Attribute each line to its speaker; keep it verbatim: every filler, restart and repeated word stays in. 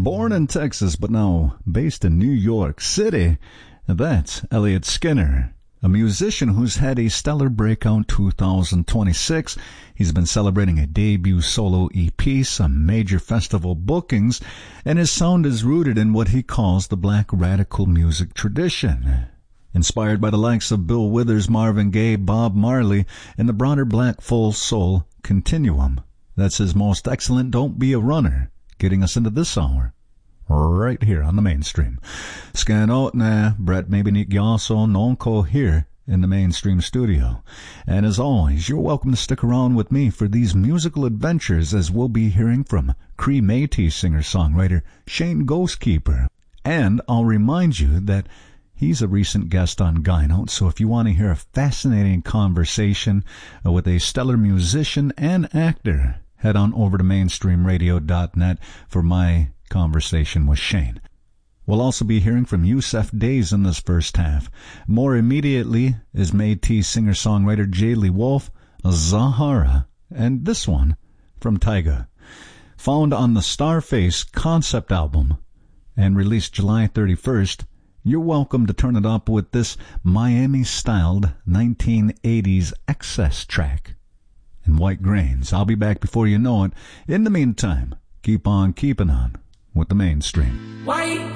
Speaker 1: Born in Texas, but now based in New York City, that's Elliot Skinner, a musician who's had a stellar breakout two thousand twenty-six. He's been celebrating a debut solo E P, some major festival bookings, and his sound is rooted in what he calls the black radical music tradition. Inspired by the likes of Bill Withers, Marvin Gaye, Bob Marley, and the broader black full soul continuum. That's his most excellent Don't Be a Runner, getting us into this hour, right here on the Mainstream. Scan out na Brett Mabinik Yaso Nonko here in the Mainstream studio. And as always, you're welcome to stick around with me for these musical adventures, as we'll be hearing from Cree Métis singer-songwriter Shane Ghostkeeper. And I'll remind you that he's a recent guest on Guy Note, so if you want to hear a fascinating conversation with a stellar musician and actor, head on over to mainstream radio dot net for my conversation with Shane. We'll also be hearing from Yusef Days in this first half. More immediately is Métis singer-songwriter Jaylee Wolf, Zahara, and this one from Tyga. Found on the Starface concept album and released July thirty-first, you're welcome to turn it up with this Miami-styled nineteen eighties excess track in White Grains. I'll be back before you know it. In the meantime, keep on keeping on with the Mainstream.
Speaker 2: White